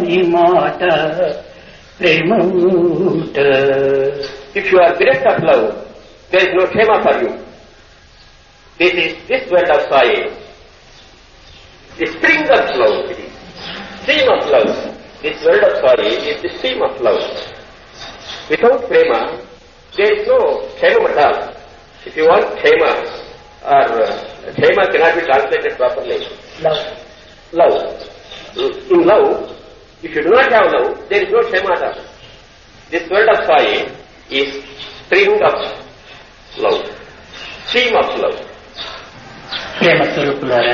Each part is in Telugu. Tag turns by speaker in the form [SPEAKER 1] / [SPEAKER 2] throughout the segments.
[SPEAKER 1] మాట ప్రేమూట.
[SPEAKER 2] If you are bereft of love, there is no Kshema for you. This world of soil, the spring of love, it is stream of love. This world of soil is the stream of love. Without prema, there is no Kshema at all. If you want Kshema, or Kshema cannot be translated properly. Love. In love, if you do not have love, there is no Kshema at all. This world of soil is spring of love, stream of love.
[SPEAKER 1] ప్రేమ స్వరూపులారా,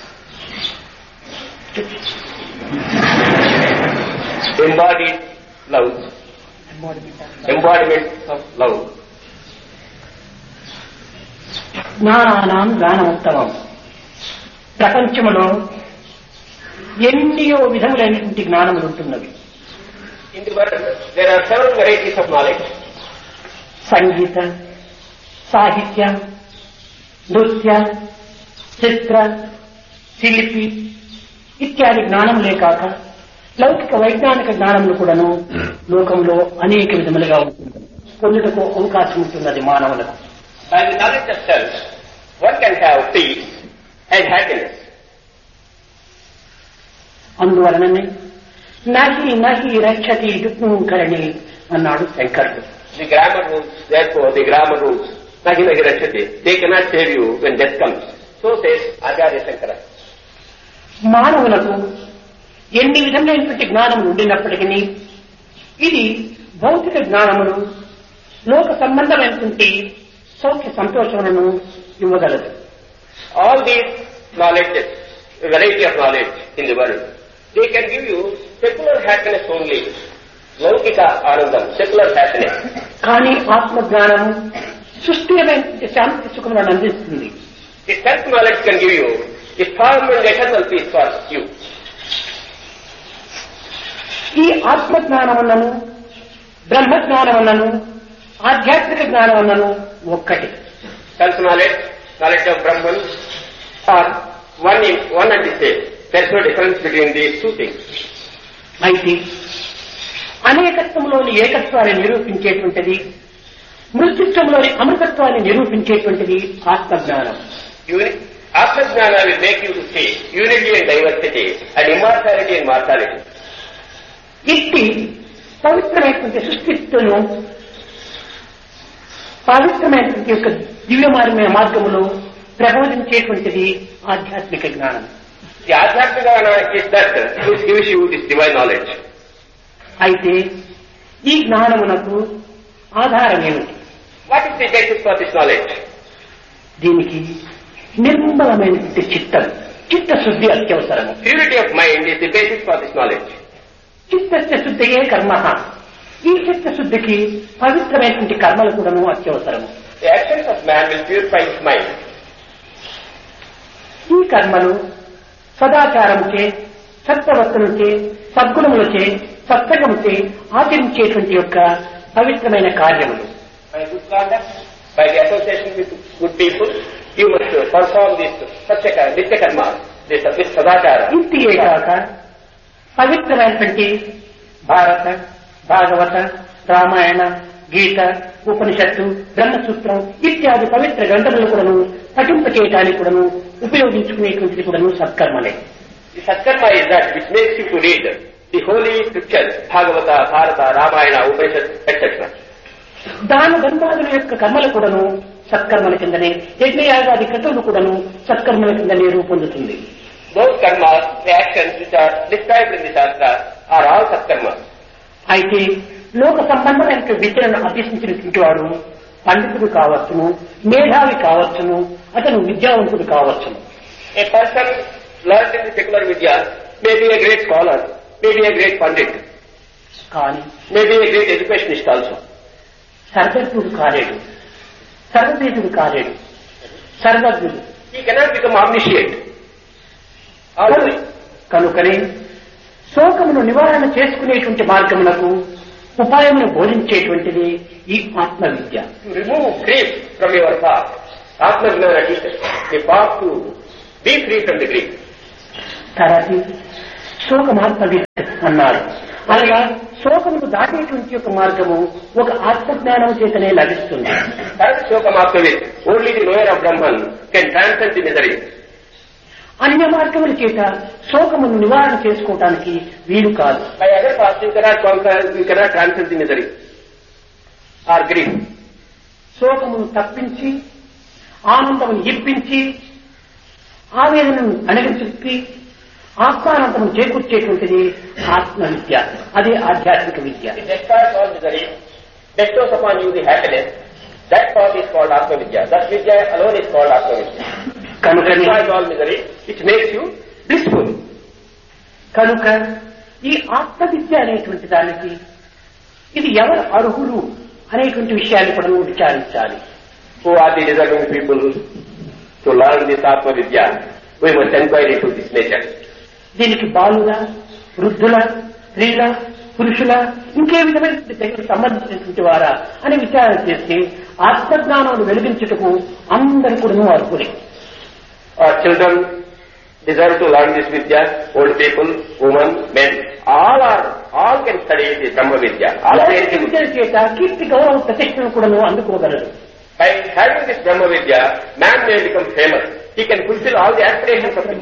[SPEAKER 2] embodied love, embodiment of love.
[SPEAKER 1] జ్ఞానానాం జ్ఞానముత్తమం. ప్రపంచంలో ఎన్నో విధములైనటువంటి జ్ఞానములు ఉంటున్నవి.
[SPEAKER 2] In the world, there are several varieties of knowledge.
[SPEAKER 1] సంగీత, సాహిత్య, నృత్య, చిత్ర, శిల్పి ఇత్యాది జ్ఞానములే కాక లౌకిక వైజ్ఞానిక జ్ఞానములు కూడాను లోకంలో అనేక విధములుగా ఉంటుంది. పొందుటకు అవకాశం ఉంటున్నది మానవులకు.
[SPEAKER 2] By the knowledge of self, one can have peace and happiness.
[SPEAKER 1] అందువలననే నహి నహి రక్షతి దుఃఖంకరణి అన్నాడు శంకరుడు.
[SPEAKER 2] The grammar rules, therefore, the grammar rules, nahi nahi rachate, they cannot save you when death comes. So says Acharya Shankara.
[SPEAKER 1] మానవులకు ఎన్ని విధములైనటువంటి జ్ఞానములు ఉండినప్పటికీ ఇది భౌతిక జ్ఞానములు లోక సంబంధమైనటువంటి సౌఖ్య సంతోషములను ఇవ్వగలదు.
[SPEAKER 2] All these knowledges, a variety of knowledge in the world, they can give you secular happiness only. Laukika anandam, secular happiness.
[SPEAKER 1] కానీ ఆత్మజ్ఞానము సుస్థిరమైనటువంటి శాంతి సుఖములను అందిస్తుంది.
[SPEAKER 2] The self-knowledge can give you a firm and eternal peace for you.
[SPEAKER 1] ఈ ఆత్మజ్ఞానములను బ్రహ్మజ్ఞానములను ఆధ్యాత్మిక జ్ఞానములను ఒక్కటి.
[SPEAKER 2] Self-knowledge, knowledge of Brahman are one and the same. There is no difference between these two things.
[SPEAKER 1] అయితే అనేకత్వంలోని ఏకత్వాన్ని నిరూపించేటువంటిది, మృత్యుత్వంలోని అమృతత్వాన్ని నిరూపించేటువంటిది ఆత్మజ్ఞానం.
[SPEAKER 2] Atmajnana will make you to see unity and diversity and immortality and mortality.
[SPEAKER 1] ఇట్టి పవిత్రమైనటువంటి సృష్టిత్తును పవిత్రమైనటువంటి యొక్క దివ్యమార్గమైన మార్గములో ప్రబోధించేటువంటిది ఆధ్యాత్మిక జ్ఞానం.
[SPEAKER 2] The Adhyatmika Gnana is that which gives you this divine knowledge.
[SPEAKER 1] అయితే ఈ జ్ఞానమునకు ఆధారం ఏమిటి?
[SPEAKER 2] What is the basis for this knowledge?
[SPEAKER 1] దీనికి నిర్మలమైనటువంటి చిత్తశుద్ధి అత్యవసరము.
[SPEAKER 2] Purity of mind is the basis for this knowledge.
[SPEAKER 1] చిత్తస్య శుద్ధియే కర్మ. ఈ చిత్తశుద్ధికి పవిత్రమైనటువంటి కర్మలు కూడాను అత్యవసరము.
[SPEAKER 2] The actions of man will purify his mind.
[SPEAKER 1] ఈ కర్మలు సదాచారముచే, సత్ప్రవర్తనచే, సద్గుణములచే, సత్సంగముచే ఆచరించేటువంటి యొక్క పవిత్రమైన కార్యములు.
[SPEAKER 2] By good conduct, by the association with good people, you must perform this nitya karma, this sadachara.
[SPEAKER 1] ఇంటియే కాక పవిత్రమైనటువంటి భారత, భాగవత, రామాయణ, గీత, ఉపనిషత్తు, బ్రహ్మసూత్రం ఇత్యాది పవిత్ర గ్రంథములు కూడాను పఠింపచేయడానికి కూడాను ఉపయోగించుకునేటువంటిది కూడాను సత్కర్మలే.
[SPEAKER 2] The satkarma is that which makes you to read the holy scriptures, Bhagavata, Bharata, Ramayana, Upanishad, etc.
[SPEAKER 1] దాన ధర్మాదుల యొక్క కర్మలు కూడాను సత్కర్మల కిందనే, యజ్ఞయాగాది క్రతువులు కూడాను సత్కర్మల కిందనే రూపొందుతుంది.
[SPEAKER 2] Those karmas, the actions which are described in the Shastra are all satkarmas.
[SPEAKER 1] అయితే లోక సంబంధమైన విద్యలను అభ్యసించినటువంటి వాడు పండితుడు కావచ్చును, మేధావి కావచ్చును, అతను విద్యావంతుడు కావచ్చును.
[SPEAKER 2] A person learned in the secular vidya may be a great scholar, may be a great pandit,
[SPEAKER 1] కానీ
[SPEAKER 2] may be a great educationist also.
[SPEAKER 1] సర్వజ్ఞుడు కాలేడు, సర్వవేదుడు కాలేడు, సర్వజ్ఞుడు.
[SPEAKER 2] He cannot become omniscient.
[SPEAKER 1] కనుకనే శోకమును నివారణ చేసుకునేటువంటి మార్గమునకు ఉపాయమును బోధించేటువంటిది ఈ ఆత్మ విద్య.
[SPEAKER 2] To remove grief from your path, Atmajnana teaches the path to be free from the grief.
[SPEAKER 1] తరతి శోకమార్పవిత్ అన్నారు. అనగా శోకమును దాటేటువంటి ఒక మార్గము ఒక ఆత్మజ్ఞానం చేతనే లభిస్తుంది.
[SPEAKER 2] శోకమార్పవిత్ only the knower of Brahman can transcend the misery.
[SPEAKER 1] అన్య మార్గముల చేత శోకమును నివారణ చేసుకోవటానికి వీలు కాదు.
[SPEAKER 2] By other path you cannot transcend the misery are grief.
[SPEAKER 1] శోకమును తప్పించి ఆనందమును ఇప్పించి ఆవేదనను అణగచెప్పి ఆత్మానందము చేకూర్చేటువంటిది ఆత్మ విద్య. అదే ఆధ్యాత్మిక విద్య.
[SPEAKER 2] bestows upon you the happiness. That path is called Atma Vidya. That Vidya alone is called Atma Vidya.
[SPEAKER 1] కనుక
[SPEAKER 2] destroys all misery. It makes you blissful.
[SPEAKER 1] కనుక ఈ ఆత్మ విద్య అనేటువంటి దానికి ఇది ఎవరు అర్హులు అనేటువంటి విషయాన్ని కూడా విచారించాలి.
[SPEAKER 2] Who are the deserving people to learn this Atma Vidya? We must inquire into this nature.
[SPEAKER 1] దీనికి బాలుల, వృద్ధుల, స్త్రీల, పురుషుల, ఇంకే విధమైన సంబంధించినటువంటి వారా అని విచారణ చేస్తే ఆత్మజ్ఞానాన్ని వెలిగించుటకు అందరూ కూడా అర్హులే.
[SPEAKER 2] Children deserve to learn this Vidya. Old people, women, men, all can study this Brahma Vidya.
[SPEAKER 1] విద్య చేత కీర్తి గౌరవ ప్రతిష్టను కూడా అందుకోగలరు.
[SPEAKER 2] By having this Brahma Vidya, man may become famous. He can fulfill all the aspirations of him.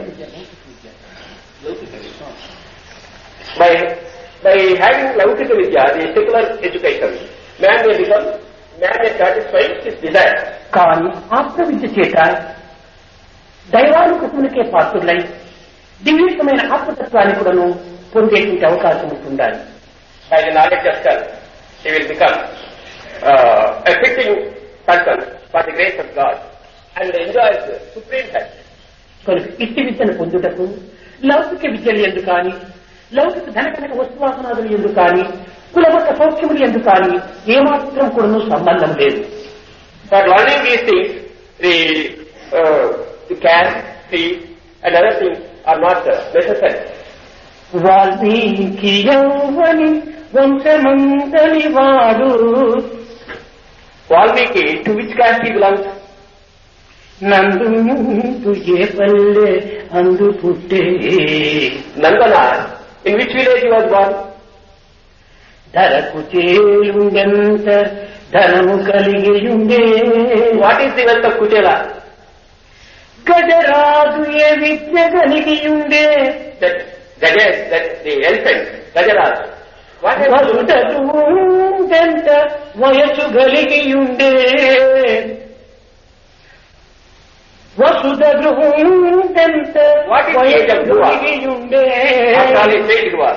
[SPEAKER 2] By having Laukika Vidya, the secular education, man may satisfy his desire.
[SPEAKER 1] కానీ ఆత్మ విద్య చేత దైవానుకృతులకే పాత్రులై దివ్యమైన ఆత్మతత్వాన్ని కూడాను పొందేటువంటి అవకాశం ఉంటుండాలి.
[SPEAKER 2] By the knowledge of self, he will become a fitting person for the grace of God and enjoys the supreme happiness.
[SPEAKER 1] కనుక ఇట్టి విద్యను పొందుటకు లౌకిక విద్యలు ఎందుకు కానీ, లౌకిక ధనకనక వస్తువాసనాదులు ఎందుకు కానీ, కులమత సౌఖ్యములు ఎందుకు కానీ ఏమాత్రం కూడా సంబంధం లేదు.
[SPEAKER 2] For learning these things, the caste, creed and other things are not necessary.
[SPEAKER 1] Valmiki యౌవని వంశమంతని వాడు.
[SPEAKER 2] Valmiki, to which caste he belongs?
[SPEAKER 1] నందు ఏ పల్లె అందు పుట్టే.
[SPEAKER 2] Nandana, in which village he was born?
[SPEAKER 1] ధరకు చేయుండెంత ధనము కలిగియుండే.
[SPEAKER 2] What is the wealth of Kuchela?
[SPEAKER 1] Gajaraju A Vidya కలిగియుండే.
[SPEAKER 2] That the elephant, Gajaraj. What is
[SPEAKER 1] వసుడెంత వయసు కలిగియుండే. వసుదృహెంత వయసు కలిగియుండే.
[SPEAKER 2] After all he said it was.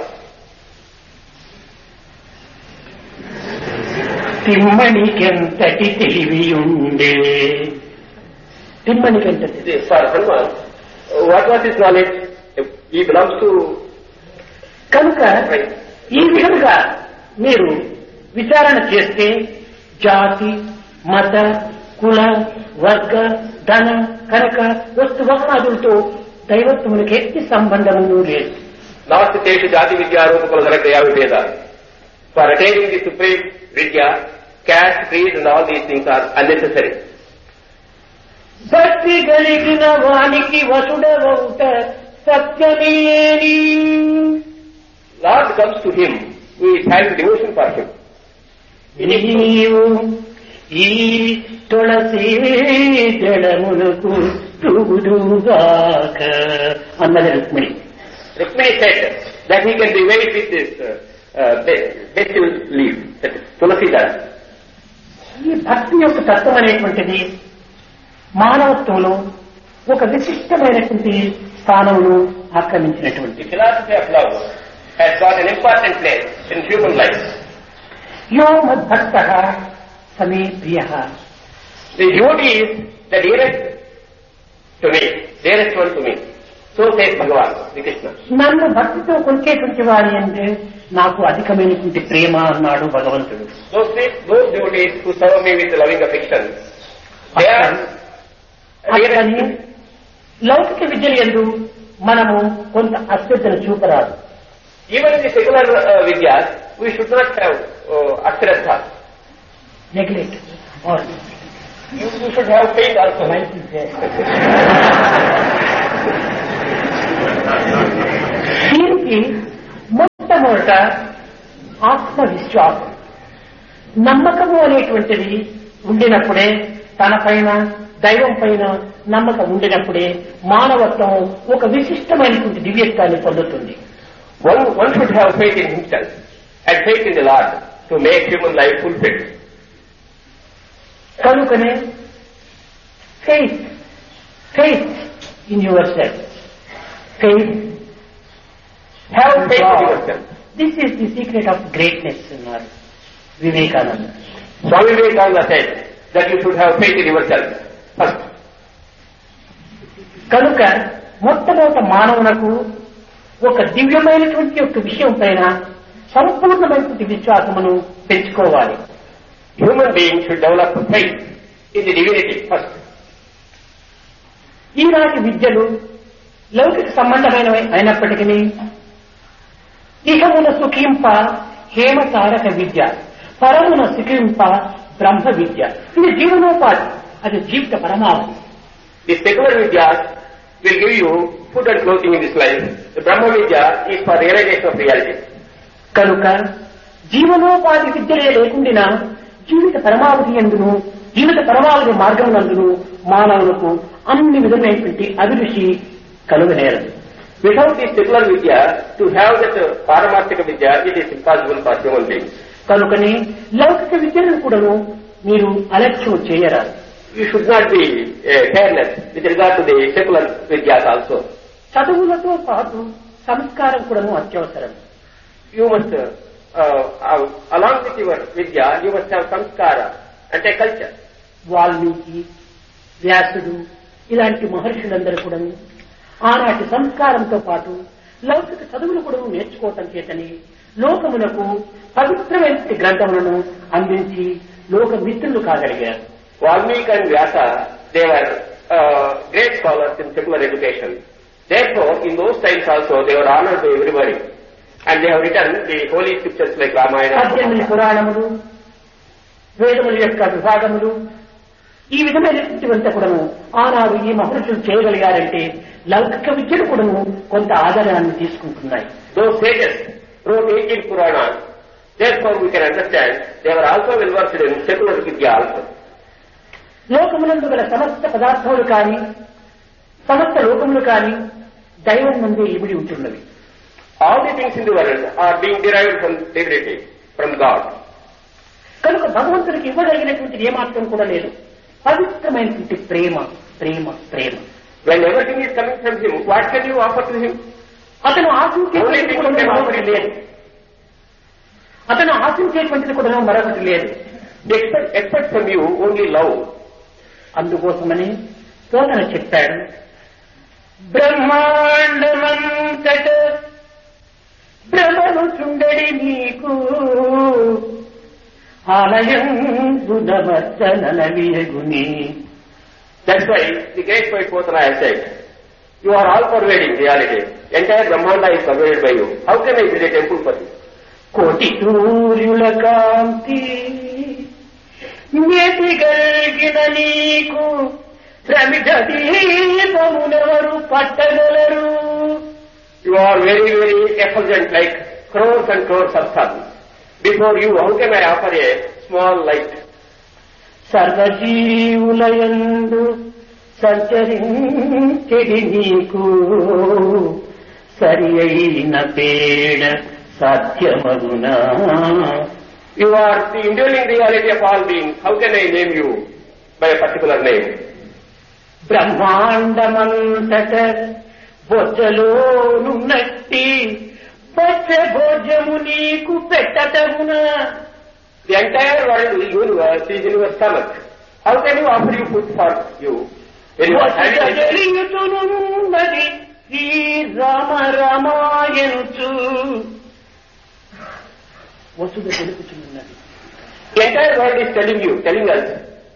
[SPEAKER 1] తిమ్మనికెంతటి తెలివియుండే. తిమ్మనికెంతటి.
[SPEAKER 2] For Hanuman, what was his knowledge? He belongs to.
[SPEAKER 1] కనుక ఈ విధంగా మీరు విచారణ చేస్తే జాతి, మత, కుల, వర్గ, ధన, కనక, వస్తు వస్త్రాదులతో దైవత్వమునికి ఎట్టి సంబంధము లేదు.
[SPEAKER 2] Not Teshu Jati Vidya Rupakula Dhanakriya Viveda. For attaining the supreme Vidya, caste, creed and all these things are unnecessary.
[SPEAKER 1] భక్తి కలిగిన వానికి వసుడవౌట సత్యమేని.
[SPEAKER 2] Lord comes to him who is having devotion for him.
[SPEAKER 1] నీవు ఈ తులసి జడమునకు తుగుదుగాక అన్నది Rukmini.
[SPEAKER 2] Rukmini said that he can be weighed with this basil leaf, that tulasi dara.
[SPEAKER 1] ఈ భక్తి యొక్క తత్వం అనేటువంటిది మానవత్వంలో ఒక విశిష్టమైనటువంటి స్థానమును ఆక్రమించినటువంటి.
[SPEAKER 2] The philosophy of love has got an important place in human life.
[SPEAKER 1] యో మద్భక్తః సమే ప్రియః.
[SPEAKER 2] The devotee is the dearest to me, dearest one to me. So says Bhagavan, Sri Krishna.
[SPEAKER 1] నన్ను భక్తితో కొలిచేటువంటి వారి అంటే నాకు అధికమైనటువంటి ప్రేమ అన్నాడు భగవంతుడు.
[SPEAKER 2] Those devotees who serve me with loving affection, they are
[SPEAKER 1] అతని లౌకిక విద్యలు యందు మనము కొంత అశ్రద్ధను చూపరాదు.
[SPEAKER 2] Even in the secular Vidyas, we should not have Ashraddha.
[SPEAKER 1] Neglect are
[SPEAKER 2] You should have faith also.
[SPEAKER 1] దీనికి జీవునికి మొట్టమొదట ఆత్మవిశ్వాసం, నమ్మకము అనేటువంటిది ఉండినప్పుడే, తన పైన దైవం పైన నమ్మకం ఉండినప్పుడే మానవత్వం ఒక విశిష్టమైనటువంటి దివ్యత్వాన్ని పొందుతుంది.
[SPEAKER 2] One should have faith in himself and faith in the Lord to make human life fulfilled.
[SPEAKER 1] కనుకనే faith in yourself.
[SPEAKER 2] Have faith in yourself.
[SPEAKER 1] This is the secret of greatness, Vivekananda.
[SPEAKER 2] Swami Vivekananda said that you should have faith in yourself first.
[SPEAKER 1] కనుక మొట్టమొదట మానవునకు ఒక దివ్యమైనటువంటి ఒక విషయం పైన సంపూర్ణమైనటువంటి విశ్వాసమును పెంచుకోవాలి.
[SPEAKER 2] Human beings should develop faith in the divinity first.
[SPEAKER 1] ఈనాటి విద్యలు లౌకిక సంబంధమైనవి అయినప్పటికీ ఇహమున సుఖింప హేమతారక విద్య, పరమున సుఖింప బ్రహ్మ విద్య. ఇది జీవనోపాధి, అది జీవిత పరమావధి.
[SPEAKER 2] The secular Vidya will give you food and clothing in this life. The Brahma Vidya is for realization of reality.
[SPEAKER 1] కనుక జీవనోపాధి విద్యలే లేకుండా జీవిత పరమావధి ఎందును, జీవిత పరమావధి మార్గం నందును మానవులకు అన్ని విధమైనటువంటి అభిరుచి కలుగనేరదు.
[SPEAKER 2] Without the secular Vidya, to have that Paramarthika Vidya, it is impossible for human beings.
[SPEAKER 1] కనుకని లౌకిక విద్యలను కూడాను మీరు అలక్ష్యం చేయరాదు.
[SPEAKER 2] You should not be careless with regard to the secular Vidyas also.
[SPEAKER 1] చదువులతో పాటు సంస్కారం కూడాను అత్యవసరం.
[SPEAKER 2] You must, along with your Vidya, you must have samskara and a culture.
[SPEAKER 1] Valmiki, వ్యాసుడు ఇలాంటి మహర్షులందరూ కూడా ఆనాటి సంస్కారంతో పాటు లౌకిక చదువులు కూడా నేర్చుకోవటం చేతని లోకమునకు పవిత్రమైన గ్రంథములను అందించి లోక మిత్రులు కాగలిగారు.
[SPEAKER 2] Valmiki and Vyasa, they were great scholars in secular education. Therefore, in those times also, they were honored by everybody. And they have written the holy scriptures like Ramayana.
[SPEAKER 1] 18 పురాణములు, వేదముల యొక్క విభాగములు, ఈ విధమైనటువంటి కూడాను ఆనాడు ఈ మహర్షులు చేయగలిగారంటే లౌకిక విద్యలు కూడాను కొంత ఆధారాన్ని తీసుకుంటున్నాయి.
[SPEAKER 2] Those sages wrote 18 Puranas. Therefore, we can understand they were also well versed in secular Vidya also.
[SPEAKER 1] లోకములందు గల సమస్త పదార్థములు కానీ సమస్త లోకములు కానీ దైవం నుండి ఇమిడి ఉంటున్నవి.
[SPEAKER 2] All the things in the world are being derived from divinity, from God.
[SPEAKER 1] కనుక భగవంతుడికి ఇవ్వగలిగినటువంటిది ఏమాత్రం కూడా లేదు. పవిత్రమైనటువంటి ప్రేమ ప్రేమ ప్రేమ.
[SPEAKER 2] When everything is coming from Him, what can you offer to Him?
[SPEAKER 1] అతను ఆశించేటువంటిది కూడా మరొకటి లేదు. అతను ఆశించేటువంటిది కూడా మరొకటి లేదు.
[SPEAKER 2] They expect from you only love.
[SPEAKER 1] అందుకోసమని పోతన చెప్పాడు, బ్రహ్మాండమంతట భ్రమను చుండడి నీకు ఆలయం గుణమచ్చనవియగుని.
[SPEAKER 2] That's why the great poet Potana has said, you are all pervading reality. Entire Brahmanda is pervaded by you. How can I build a temple for you?
[SPEAKER 1] కోటి సూర్యుల కాంతి మెతిగలిగిన నీకు ప్రమిద దీపమునెవరు పట్టగలరు.
[SPEAKER 2] You are very, very effulgent like crores and crores of suns. Before you, how can I offer a small light?
[SPEAKER 1] సర్వజీవులయందు సంచరించెడి నీకు సరి అయిన పేడ సాధ్యమగునా.
[SPEAKER 2] You are the indwelling reality of all beings. How can I name you by a particular name?
[SPEAKER 1] బ్రహ్మాండమంతట బొజ్జలోనున్నట్టి బొజ్జ భోజము నీకు పెట్టటమునా.
[SPEAKER 2] The entire world, the universe is in your stomach. How can you offer you food for you?
[SPEAKER 1] తెలియతునున్నది Shri Rama రామాయణుచు Vasudha తెలుపుచున్నది.
[SPEAKER 2] The entire world is telling us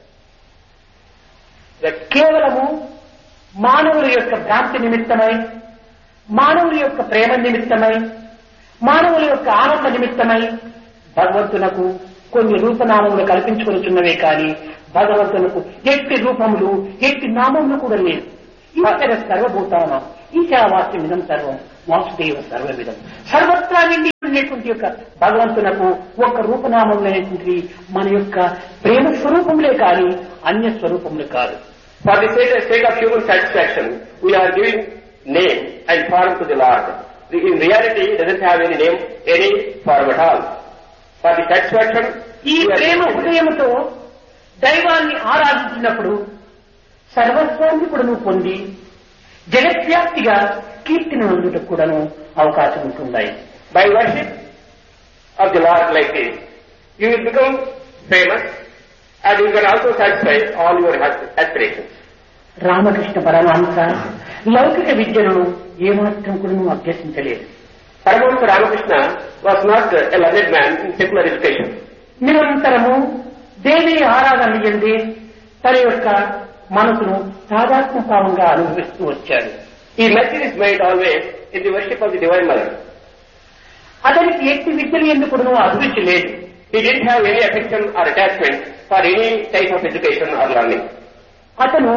[SPEAKER 2] that
[SPEAKER 1] కేవలము మానవుల యొక్క భ్రాంతి నిమిత్తమై, మానవుల యొక్క ప్రేమ నిమిత్తమై, మానవుల యొక్క ఆనంద నిమిత్తమై భగవంతునకు కొన్ని రూపనామములు కల్పించుకొనిచున్నవే కానీ భగవంతునకు ఎట్టి రూపములు ఎట్టి నామములు కూడా లేదు. ఈశ్వర సర్వభూతానం ఈశావాస్యమిదం సర్వం వాసుదేవ సర్వవిధం. సర్వత్రా నిండి ఉండేటువంటి యొక్క భగవంతునకు ఒక రూపనామం లేనటువంటి మన యొక్క ప్రేమ స్వరూపములే కానీ అన్య స్వరూపములు కాదు.
[SPEAKER 2] For the sake of human satisfaction, we are giving name and form to the Lord. In reality, it doesn't have any name, any form at all. For the satisfaction,
[SPEAKER 1] ఈ ప్రేమ హృదయముతో దైవాన్ని ఆరాధించినప్పుడు సర్వస్వాన్ని కూడా నువ్వు పొంది జగత్వ్యాప్తిగా కీర్తిని పొందుటకు కూడాను అవకాశం ఉంటున్నాయి.
[SPEAKER 2] By worship of the Lord like this, you will become famous and you can also satisfy all your aspirations.
[SPEAKER 1] Ramakrishna Paramahamsa లౌకిక విద్యను ఏమాత్రం కూడా అభ్యసించలేదు.
[SPEAKER 2] Paramahansa Ramakrishna was not a learned man in secular education.
[SPEAKER 1] నిరంతరము దేవి ఆరాధన ఎందే తన యొక్క మనసును సాధాత్మభావంగా అనుభవిస్తూ వచ్చాడు.
[SPEAKER 2] He met his mind always in the worship of the Divine Mother.
[SPEAKER 1] అతనికి ఎట్టి విద్యలు ఎందుకు అభిరుచి లేదు.
[SPEAKER 2] He didn't have any affection or attachment for any type of education or learning.
[SPEAKER 1] అతను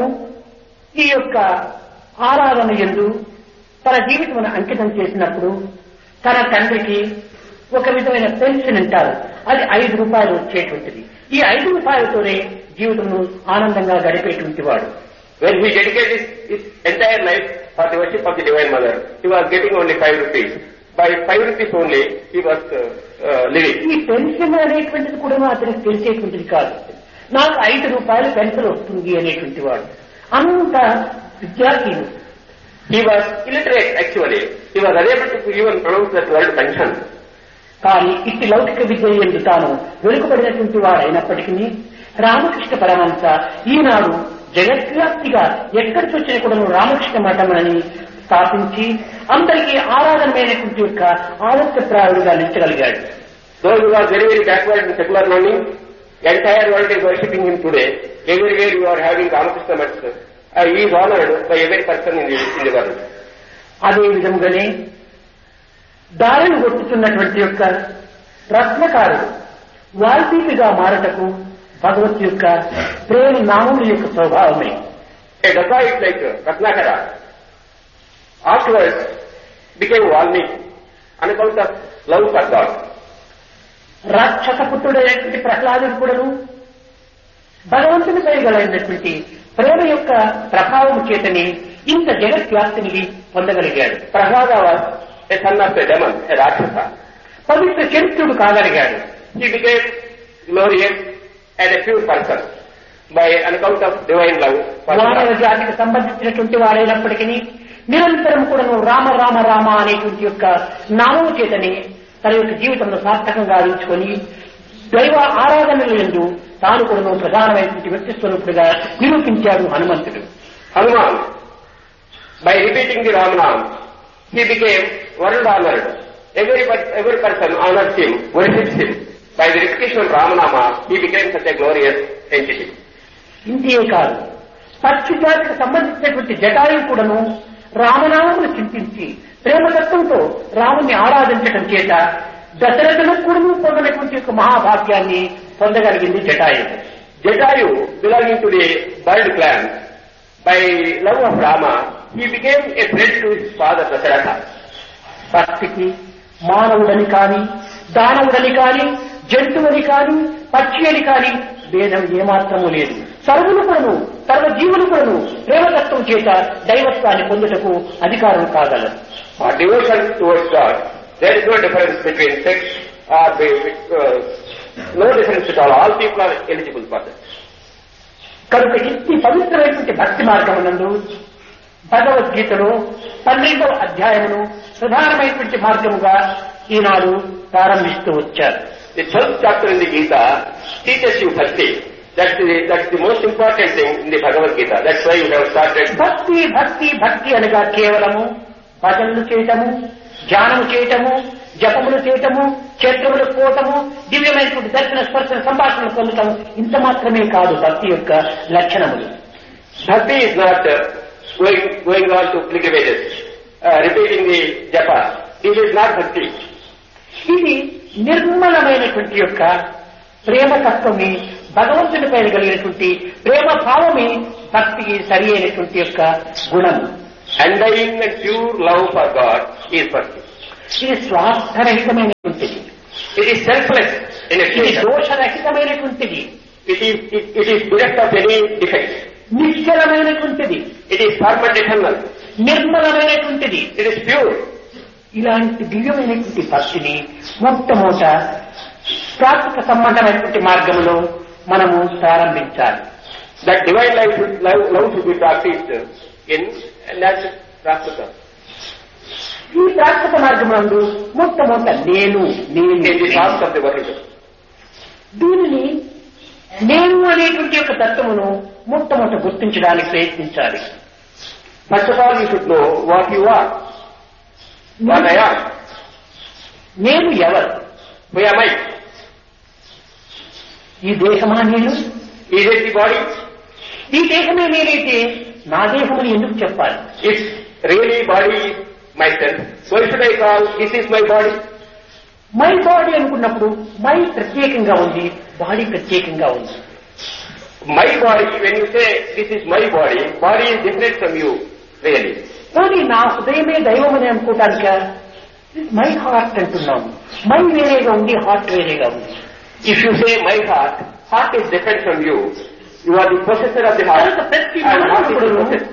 [SPEAKER 1] ఈ యొక్క ఆరాధన యందు తన జీవితమును అంకితం చేసినప్పుడు తన తండ్రికి ఒక విధమైన పెన్షన్ అంటారు, అది 5 రూపాయలు వచ్చేటువంటిది. ఈ 5 రూపాయలతోనే జీవితంను ఆనందంగా గడిపేటువంటి వాడు.
[SPEAKER 2] When he dedicated his entire life for the worship of the Divine Mother, he was getting only 5 rupees. By 5 rupees only, he was living.
[SPEAKER 1] ఈ పెన్షన్ అనేటువంటిది కూడా అతనికి తెలిసేటువంటిది కాదు. నాకు 5 రూపాయలు పెన్షన్ వస్తుంది అనేటువంటి వాడు అంత విద్యార్థి.
[SPEAKER 2] He was illiterate actually. He was unable to even pronounce that word pension.
[SPEAKER 1] కానీ ఇట్టి లౌకిక విద్య ఎందు తాను వెనుకబడినటువంటి వాడు అయినప్పటికీ రామకృష్ణ పరమహంస ఈనాడు జగద్వ్యాప్తిగా ఎక్కడికి వచ్చిన కూడా రామకృష్ణ మఠం అని స్థాపించి అందరికీ ఆరాధనమైనటువంటి యొక్క ఆదర్శప్రాయుడుగా నిలిచగలిగాడు.
[SPEAKER 2] Though he was very, very backward in secular learning, the entire world is worshipping him today. Everywhere you are having Ramakrishna Math. He is honored by every person in the world.
[SPEAKER 1] అదే విధంగానే దారిని కొట్టుతున్నటువంటి యొక్క రత్నకారుడు వాల్మీకిగా మారటకు భగవత్ యొక్క ప్రేమ నామముల యొక్క స్వభావమే.
[SPEAKER 2] A dacoit like Ratnakara afterwards became Valmiki on account of love for God.
[SPEAKER 1] రాక్షస పుత్రుడైనటువంటి ప్రహ్లాదుడు కూడాను భగవంతునిపై గలైనటువంటి ప్రేమ యొక్క ప్రభావం చేతని ఇంత జగద్వ్యాప్తిని పొందగలిగాడు.
[SPEAKER 2] Prahlada was a son of a demon, a Rakshasa.
[SPEAKER 1] Pavitra చరిత్రుడు కాగలిగాడు.
[SPEAKER 2] He became glorious and a pure person by an account of divine love.
[SPEAKER 1] మానవ జాతికి సంబంధించినటువంటి వాడైనప్పటికీ నిరంతరం కూడాను రామ రామ రామ అనేటువంటి యొక్క నామము చేతని తన యొక్క జీవితంలో సార్థకంగా ఆలోచించుకొని దైవ ఆరాధనల యందు తాను కూడా ప్రధానమైనటువంటి వ్యక్తి స్వరూపుడుగా నిరూపించాడు హనుమంతుడు.
[SPEAKER 2] Hanuman, by repeating the Ramanam, he became world honored. Every person honors him, worships him. By the repetition of Ramanama, he became such a glorious entity.
[SPEAKER 1] ఇంతే కాదు, పక్షి జాతికి సంబంధించినటువంటి జటాయువు కూడాను రామనామమును చింతించి ప్రేమతత్వంతో రాముని ఆరాధించడం చేత దశరథులకు కూడా పొందినటువంటి యొక్క మహాభాగ్యాన్ని పొందగలిగింది Jatayu.
[SPEAKER 2] Jatayu, belonging to the bird clan, by love of Rama, he became a friend to his father Dasharatha.
[SPEAKER 1] భక్తికి మానవుడని కాని దానవుడని కాని జంతువుని కాని పక్షి అని కాని భేదం ఏమాత్రము లేదు. సర్వులు కూడాను సర్వ జీవులు కూడాను ప్రేమతత్వం చేత దైవత్వాన్ని పొందుటకు అధికారం కాగలరు.
[SPEAKER 2] For devotion towards God, there is no difference between sex or no difference at all. All people are eligible for that.
[SPEAKER 1] కనుక ఇంటి పవిత్రమైనటువంటి భక్తి మార్గమునందు భగవద్గీతలో 12వ అధ్యాయమును ప్రధానమైనటువంటి మార్గముగా ఈనాడు ప్రారంభిస్తూ వచ్చారు.
[SPEAKER 2] The 12th chapter in the Gita teaches you bhakti. That's the most important thing in the Bhagavad Gita. That's why you have started.
[SPEAKER 1] భక్తి భక్తి భక్తి అనగా కేవలము భజనలు చేయటము, ధ్యానము చేయటము, జపములు చేయటము, క్షేత్రములకు పోవటము, దివ్యమైనటువంటి దర్శన స్పర్శన సంభాషణలు పొందటము ఇంత మాత్రమే కాదు భక్తి యొక్క లక్షణములు.
[SPEAKER 2] Bhakti is not going on to pilgrimages, repeating the japa. It is not bhakti.
[SPEAKER 1] ఇది నిర్మలమైనటువంటి యొక్క ప్రేమ తత్వమే, భగవంతుని పైన కలిగినటువంటి ప్రేమ భావమే భక్తికి సరి అయినటువంటి యొక్క గుణం.
[SPEAKER 2] Undying and pure love for God is bhakti.
[SPEAKER 1] ఇది స్వార్థరహితమైనటువంటిది.
[SPEAKER 2] It is selfless in
[SPEAKER 1] ఇది
[SPEAKER 2] expression.
[SPEAKER 1] దోషరహితమైనటువంటిది.
[SPEAKER 2] It is bereft of any defect.
[SPEAKER 1] నిశ్చలమైనటువంటిది.
[SPEAKER 2] It is firm and eternal.
[SPEAKER 1] నిర్మలమైనటువంటిది.
[SPEAKER 2] It is pure.
[SPEAKER 1] ఇలాంటి దివ్యమైనటువంటి భక్తిని మొట్టమొదట ప్రాకృతిక సంబంధమైనటువంటి మార్గంలో మనము ప్రారంభించాలి.
[SPEAKER 2] That divine love should be practiced in natural practice.
[SPEAKER 1] ఈ ప్రాకృతిక మార్గమందు మొట్టమొదట నేను
[SPEAKER 2] In the path of the world.
[SPEAKER 1] దీనిని నేను అనేటువంటి యొక్క తత్వమును మొట్టమొదట గుర్తించడానికి ప్రయత్నించాలి.
[SPEAKER 2] First of all, you should know what you are. What I am.
[SPEAKER 1] నేను ఎవరు?
[SPEAKER 2] Who am I?
[SPEAKER 1] ఈ దేహమా నేను?
[SPEAKER 2] Is it the body?
[SPEAKER 1] ఈ దేహమే నేనైతే నా దేహమని ఎందుకు చెప్పాలి?
[SPEAKER 2] If really body is myself, why should I call this is my body?
[SPEAKER 1] My body అనుకున్నప్పుడు మై ప్రత్యేకంగా ఉంది, బాడీ ప్రత్యేకంగా ఉంది.
[SPEAKER 2] My body, when you say this is my body is different from you, really.
[SPEAKER 1] కానీ నా హృదయమే దైవం అని అనుకోవటానిక మై హార్ట్ అంటున్నాము. మై వేరేగా ఉంది, హార్ట్ వేరేగా ఉంది.
[SPEAKER 2] If you say my heart is different from you. You are the possessor of the heart
[SPEAKER 1] ప్రతి
[SPEAKER 2] and heart is the
[SPEAKER 1] మానవుడు
[SPEAKER 2] possessor.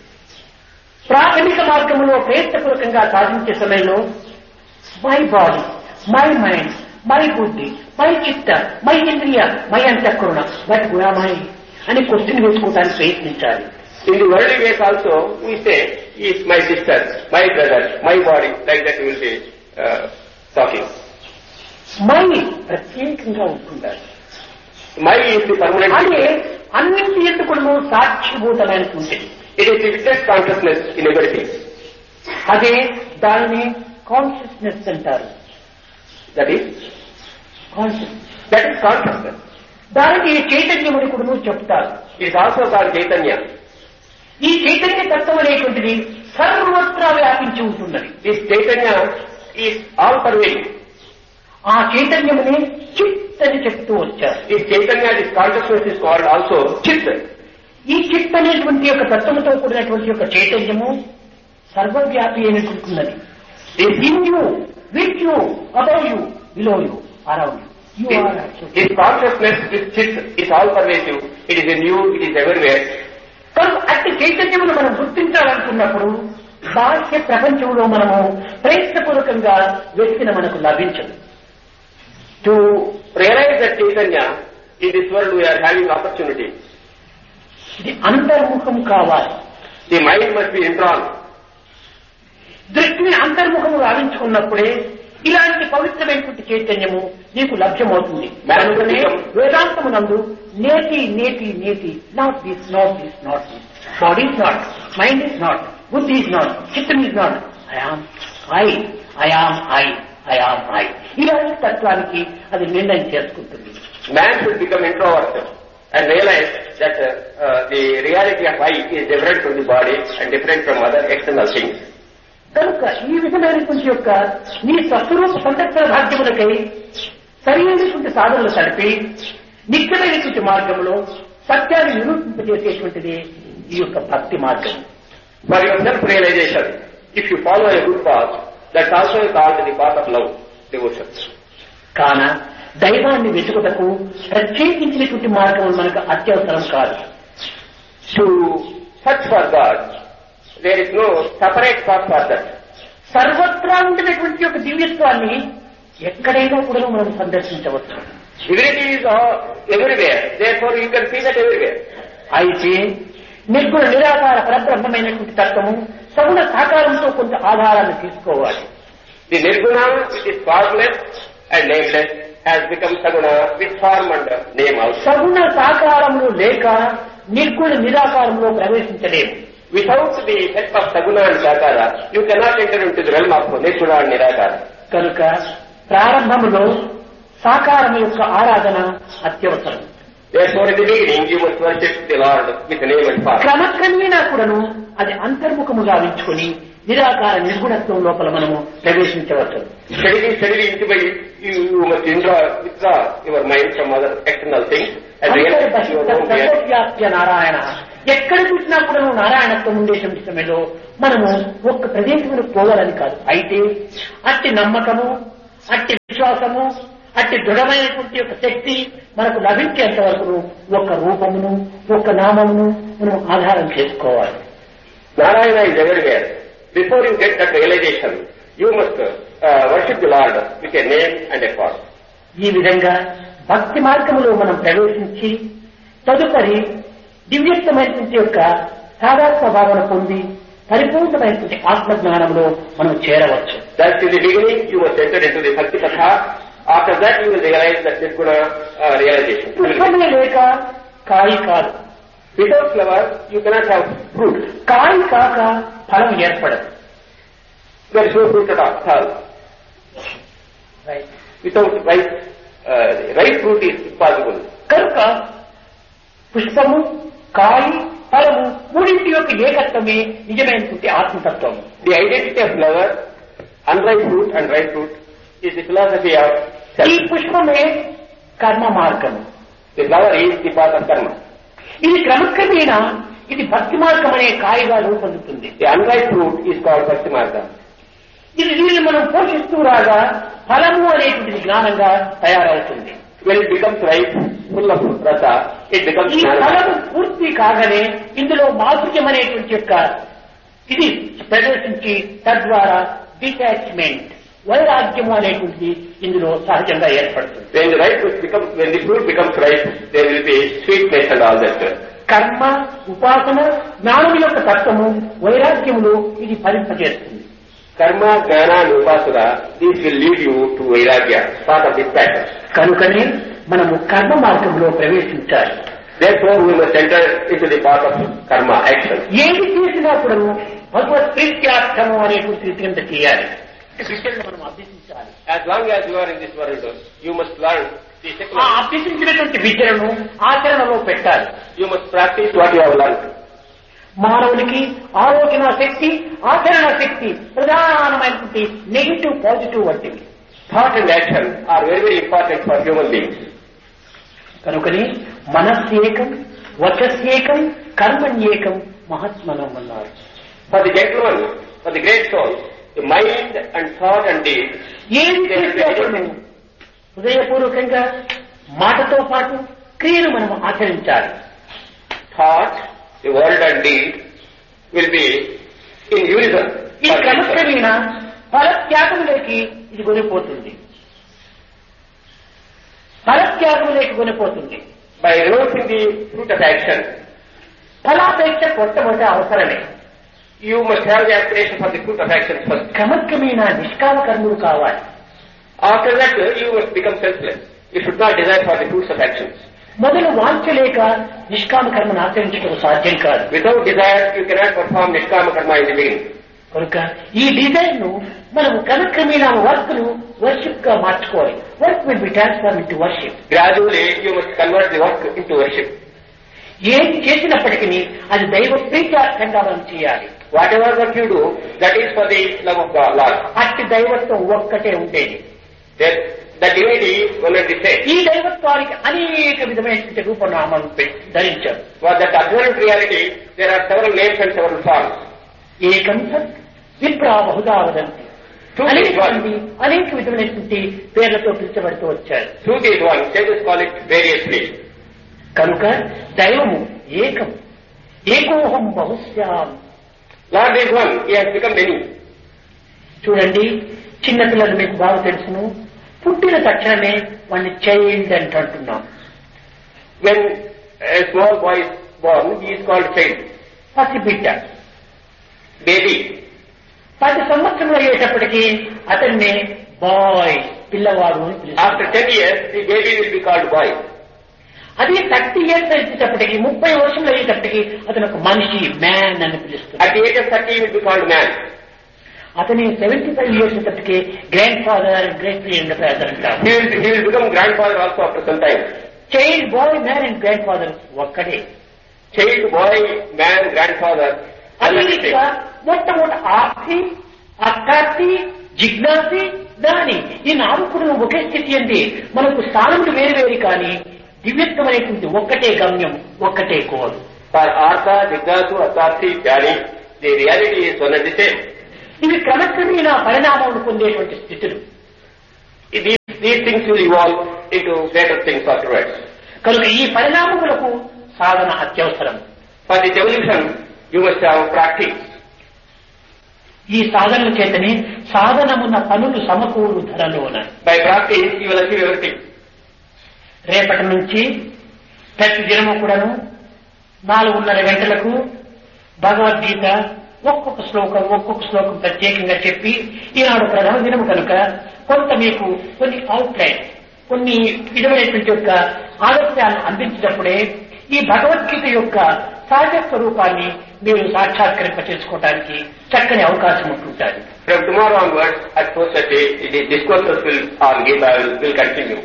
[SPEAKER 1] ప్రాథమిక మార్గంలో ప్రయత్నపూర్వకంగా సాధించే సమయంలో my body, my mind, my బుద్ధి, మై చిత్త, మై ఇంద్రియ, మై అంతఃకరణ, బట్ గుణమై అని క్వశ్చన్ వేసుకోవడానికి ప్రయత్నించాలి.
[SPEAKER 2] In the worldly ways also, we say, he is my sister, my brother, my body, like that we will be talking.
[SPEAKER 1] My ప్రత్యేకంగా ఉంటుండాలి.
[SPEAKER 2] My is the permanent.
[SPEAKER 1] అదే అన్నింటి ఎందుకు సాక్షిభూతమైనటువంటిది.
[SPEAKER 2] It is the witness consciousness in everything.
[SPEAKER 1] అదే దానిని కాన్షియస్నెస్ అంటారు.
[SPEAKER 2] That is consciousness.
[SPEAKER 1] దానికి చైతన్యముని కూడా చెప్తారు.
[SPEAKER 2] It is also called Chaitanya.
[SPEAKER 1] ఈ చైతన్య తత్వం అనేటువంటిది సర్వత్రా వ్యాపించి ఉంటున్నది.
[SPEAKER 2] This Chaitanya is all pervading.
[SPEAKER 1] ఆ చైతన్యముని చిత్ అని చెప్తూ వచ్చారు.
[SPEAKER 2] This Chaitanya, this consciousness is called also Chit.
[SPEAKER 1] ఈ చిత్ అనేటువంటి యొక్క తత్వముతో కూడినటువంటి యొక్క చైతన్యము సర్వవ్యాపి అయినటువంటిది. In you, with you, above you, below you, around you.
[SPEAKER 2] This consciousness, this Chit is all pervasive. It is in you, it is everywhere.
[SPEAKER 1] కనుక అట్టి చైతన్యమును మనం గుర్తించాలనుకున్నప్పుడు బాహ్య ప్రపంచంలో మనము ప్రయత్నపూర్వకంగా వెతికిన మనకు లభించదు.
[SPEAKER 2] To realize that Chaitanya, in this world we are having opportunity.
[SPEAKER 1] ఇది అంతర్ముఖం కావాలి.
[SPEAKER 2] The mind must be indrawn.
[SPEAKER 1] దృష్టిని అంతర్ముఖము గావించుకున్నప్పుడే ఇలాంటి పవిత్రమైనటువంటి చైతన్యము నీకు లభ్యమవుతుంది. కనుకనే వేదాంతమునందు నేతి నేతి నేతి, not this, not this, not this, body is not, mind is not, బుద్ధి ఇస్ నాట్, చిత్తం is not, I am I, I am I, I am I. ఇలాంటి తత్వానికి అది నిర్ణయం చేసుకుంటుంది.
[SPEAKER 2] Man should become introvert and realize that the reality of I is different from the body and different from other external things.
[SPEAKER 1] కనుక ఈ విధమైనటువంటి యొక్క నీ స్వస్వరూప సంరక్షణ భాగ్యములకై సరైనటువంటి సాధనలు తడిపి నిత్యమైనటువంటి మార్గంలో సత్యాన్ని నిరూపింపజేసేటువంటిది ఈ యొక్క భక్తి మార్గం.
[SPEAKER 2] For your self-realization, if you follow a good path, that's also called the path of love, devotion.
[SPEAKER 1] కాన దైవాన్ని వెతుకుటకు ప్రత్యేకించినటువంటి మార్గం మనకు అత్యవసరం కాదు.
[SPEAKER 2] To search for God, there is no separate path for that.
[SPEAKER 1] సర్వత్రా ఉండినటువంటి యొక్క దివ్యత్వాన్ని ఎక్కడైనా కూడా మనం సందర్శించవచ్చు.
[SPEAKER 2] Divinity is everywhere, therefore you can see that everywhere.
[SPEAKER 1] అయితే నిర్గుణ నిరాకార పరబ్రహ్మమైనటువంటి తత్వము సగుణ సాకారంతో కొంత ఆధారాన్ని తీసుకోవాలి.
[SPEAKER 2] The Nirguna, which is formless and nameless, has become Saguna with form and name also.
[SPEAKER 1] సగుణ సాకారములు లేక నిర్గుణ నిరాకారంలో ప్రవేశించలేము.
[SPEAKER 2] Without the help of Saguna and Sakara, you cannot enter into the realm of Nirguna and Nirakara.
[SPEAKER 1] కనుక ప్రారంభములో సాకారం యొక్క ఆరాధన అత్యవసరం.
[SPEAKER 2] Therefore, in the beginning, you must worship the Lord with the name and form.
[SPEAKER 1] క్రమక్రమేణా కూడాను అది అంతర్ముఖముగా ఉంచుకొని నిరాకార నిర్గుణత్వం లోపల మనము ప్రవేశించవచ్చు.
[SPEAKER 2] Steadily, you must withdraw your mind from other external things and realize your own reality.
[SPEAKER 1] Narayana ఎక్కడ చూసినా కూడా నారాయణత్వం ఉండేటువంటి సమయంలో మనము ఒక్క ప్రదేశంలో పోవాలని కాదు. అయితే అట్టి నమ్మకము, అట్టి విశ్వాసము, అట్టి దృఢమైనటువంటి యొక్క శక్తి మనకు లభించేంత వరకు ఒక రూపమును, ఒక నామమును మనం ఆధారం చేసుకోవాలి.
[SPEAKER 2] Narayana is everywhere. Before you get that realization, you must worship the Lord with a name and a cause.
[SPEAKER 1] ఈ విధంగా భక్తి మార్గంలో మనం ప్రవేశించి తదుపరి దివ్యత్వమైనటువంటి యొక్క సాధాత్మ భావన పొంది పరిపూర్ణమైనటువంటి ఆత్మజ్ఞానంలో మనం చేరవచ్చు.
[SPEAKER 2] That in the beginning you must enter into the Bhakti Katha. After that you will realize that Nirguna realization.
[SPEAKER 1] పుష్పమే లేక కాయి కాదు.
[SPEAKER 2] Without flower you cannot have fruit.
[SPEAKER 1] కాయి కాక ఫలం ఏర్పడదు.
[SPEAKER 2] There is no fruit at all. Without ripe fruit is impossible.
[SPEAKER 1] కనుక పుష్పము, కాయి, ఫలము మూడింటి యొక్క ఏకత్వమే నిజమైనటువంటి ఆత్మతత్వము.
[SPEAKER 2] The identity of flower, unripe fruit and ripe fruit is the philosophy of
[SPEAKER 1] ఈ
[SPEAKER 2] self.
[SPEAKER 1] పుష్పమే కర్మ మార్గము.
[SPEAKER 2] The flower is the path of karma.
[SPEAKER 1] ఇది క్రమక్రమేణా ఇది భక్తి మార్గం అనే కాయగా రూపొందుతుంది.
[SPEAKER 2] The unripe fruit is called Bhakti Marga.
[SPEAKER 1] దీన్ని మనం పోషిస్తూ రాగా ఫలము అనేటువంటి జ్ఞానంగా తయారవుతుంది.
[SPEAKER 2] When it becomes ripe, full of rasa, it becomes
[SPEAKER 1] ఈ
[SPEAKER 2] jnana.
[SPEAKER 1] ఫలము పూర్తి కాగానే ఇందులో మాధుర్యం అనేటువంటి యొక్క ఇది ప్రదర్శించి తద్వారా డిటాచ్మెంట్, వైరాగ్యము అనేటువంటిది ఇందులో సహజంగా ఏర్పడుతుంది.
[SPEAKER 2] When the fruit becomes ripe, there will be sweetness and all that.
[SPEAKER 1] కర్మ, ఉపాసన, జ్ఞానం యొక్క తత్వము వైరాగ్యములో ఇది ఫలింపజేస్తుంది.
[SPEAKER 2] Karma, Jnana and Upasana, these will lead you to Vairagya, part of this pattern.
[SPEAKER 1] కనుకనే మనము కర్మ మార్గంలో ప్రవేశించాలి.
[SPEAKER 2] Therefore, we must enter into the path of karma, action.
[SPEAKER 1] ఏది చేసినా కూడా భగవత్ ప్రీత్యార్థము అనేటువంటి రీతిగా చేయాలి. విషయాన్ని మనం అభ్యసించాలి.
[SPEAKER 2] As long as you are in this world, you must learn the
[SPEAKER 1] ఆ
[SPEAKER 2] secular.
[SPEAKER 1] అభ్యసించినటువంటి విద్యలను ఆచరణలో పెట్టాలి.
[SPEAKER 2] You must practice what you have learned.
[SPEAKER 1] మానవునికి ఆలోచన శక్తి, ఆచరణ శక్తి ప్రధానమైనటువంటి నెగిటివ్, పాజిటివ్ వంటివి.
[SPEAKER 2] Thought and action are very, very important for human beings.
[SPEAKER 1] కనుకని మనస్యేకం, వచస్యేకం, కర్మణ్యేకం మహాత్మనం అన్నారు.
[SPEAKER 2] For the gentleman, for the great soul, the mind and thought and deed,
[SPEAKER 1] ఏది చేస్తే హృదయపూర్వకంగా మాటతో పాటు క్రియను మనం ఆచరించాలి.
[SPEAKER 2] thought, the word and deed will be in unison.
[SPEAKER 1] ఈ క్రమక్రమేణ ఫలత్యాగంలోకి ఇది కొనిపోతుంది. ఫలత్యాగంలోకి కొనిపోతుంది.
[SPEAKER 2] By renouncing the fruit of action,
[SPEAKER 1] ఫలాపేక్ష మొట్టమొదటి అవసరమే.
[SPEAKER 2] you must have the aspiration for the fruit of action first.
[SPEAKER 1] క్రమక్రమేణ నిష్కామ కర్మలు కావాలి.
[SPEAKER 2] After that, you must become selfless. You should not desire for the fruits of actions.
[SPEAKER 1] మొదలు వాంఛలేక నిష్కామ కర్మను ఆచరించడం సాధ్యం కాదు.
[SPEAKER 2] Without desire, you cannot perform Nishkama Karma in the beginning.
[SPEAKER 1] కనుక ఈ డిజైన్ ను మనము క్రమక్రమేణా వర్క్ ను వర్షిప్ గా మార్చుకోవాలి. Work will be transform into worship.
[SPEAKER 2] Gradually, you must convert the work into worship.
[SPEAKER 1] ఏం చేసినప్పటికీ అది దైవ ప్రీత్యార్థంగా మనం చేయాలి.
[SPEAKER 2] Whatever work you do, that is for the love of God, Lord.
[SPEAKER 1] అట్టి దైవత్వం ఒక్కటే ఉండేది.
[SPEAKER 2] That divinity will not be same.
[SPEAKER 1] ఈ దైవత్వానికి అనేక విధమైనటువంటి రూపనామాలను ధరించారు.
[SPEAKER 2] For that absolute reality, there are several names and several forms.
[SPEAKER 1] ఏకం సత్ విప్రా బహుదా వదంతి. అనేక విధమైనటువంటి పేర్లతో పిలిచబడుతూ వచ్చారు.
[SPEAKER 2] Truth is one. Sages call it variously.
[SPEAKER 1] కనుక దైవము ఏకం, ఏకోహం బహుశ్యాం.
[SPEAKER 2] Lord is one. He has become many.
[SPEAKER 1] చూడండి, చిన్నపిల్లలు మీకు బాగా తెలుసును. పుట్టిన తక్షణమే వాడిని చైల్డ్ అంటే అంటున్నాం.
[SPEAKER 2] When a small boy is born, he is called child.
[SPEAKER 1] పసిబిడ్డ.
[SPEAKER 2] Baby.
[SPEAKER 1] 10 సంవత్సరంలో అయ్యేటప్పటికీ అతన్ని బాయ్, పిల్లవాడు అని పిలుస్తారు.
[SPEAKER 2] After 10 years, the baby will be called boy.
[SPEAKER 1] అదే 30 years అయ్యేటప్పటికి, 30 వర్షంలో అయ్యేటప్పటికి అతను ఒక మనిషి, మ్యాన్ అని పిలుస్తారు.
[SPEAKER 2] At the age of 30, he will be called man.
[SPEAKER 1] అతని 75 years అయ్యేటప్పటికి grand father and great grand father అంటారు.
[SPEAKER 2] He will become grandfather also after some time.
[SPEAKER 1] Child, bye, man and grand father ఒక్కడే.
[SPEAKER 2] Child, boy, man, grandfather.
[SPEAKER 1] అదేవిధంగా మొట్టమొదటి ఆర్తి, అర్థార్థి, జిజ్ఞాసి, జ్ఞాని, ఈ 4 కూడా ఒకే స్థితి అండి. మనకు స్థానములు వేరు వేరు కానీ దివ్యత్వం అనేటువంటి ఒక్కటే గమ్యం, ఒక్కటే కోరు.
[SPEAKER 2] For Artha, Jignasu, Asathi, Jnani, the reality is one and the same.
[SPEAKER 1] ఇవి క్రమక్రమేణ పరిణామం పొందేటువంటి స్థితులు.
[SPEAKER 2] These things will evolve into greater things afterwards.
[SPEAKER 1] కనుక ఈ పరిణామములకు సాధన అత్యవసరం.
[SPEAKER 2] For this evolution, you must have practice.
[SPEAKER 1] ఈ సాధనల చేతనే సాధనమున్న పనులు సమకూరు ధరలోన.
[SPEAKER 2] By practice, you will achieve everything.
[SPEAKER 1] రేపటి నుంచి ప్రతి దినము కూడాను 4:30 గంటలకు భగవద్గీత ఒక్కొక్క శ్లోకం ప్రత్యేకంగా చెప్పి, ఈనాడు ప్రథమ దినము కనుక కొంత మీకు కొన్ని అవుట్లైన్, కొన్ని విధమైనటువంటి యొక్క ఆదర్శాలను అందించినప్పుడే ఈ భగవద్గీత యొక్క సహజ స్వరూపాన్ని మీరు సాక్షాత్కరింప చేసుకోవడానికి చక్కని అవకాశం ఉంటుంటారు.
[SPEAKER 2] From tomorrow onwards, at 4:30, the discourses on Gita will continue.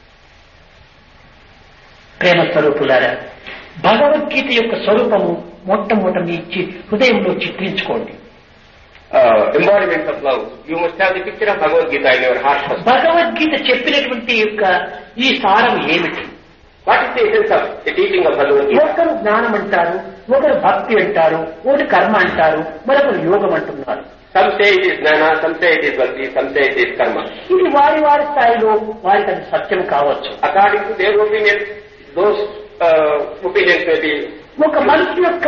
[SPEAKER 1] ప్రేమ స్వరూపులారా, భగవద్గీత యొక్క స్వరూపము మొట్టమొదటి మీ హృదయంలో చిత్రించుకోండి.
[SPEAKER 2] Embodiment of love. You must have the picture of Bhagavad Gita in your heart first.
[SPEAKER 1] Bhagavad Gita చెప్పినటువంటి యొక్క ఈ సారం ఏమిటి?
[SPEAKER 2] What is the essence of the teaching of Bhagavad Gita?
[SPEAKER 1] ఒకరు జ్ఞానం అంటారు, ఒకరు భక్తి అంటారు, ఒకరు కర్మ అంటారు, మరొకరు యోగం అంటున్నారు.
[SPEAKER 2] Some say it is jnana, some say it is bhakti, some say it is karma.
[SPEAKER 1] ఇది వారి వారి స్థాయిలో వారికి అది సత్యం కావచ్చు.
[SPEAKER 2] According to their opinion, those opinions may be.
[SPEAKER 1] ఒక మనిషి యొక్క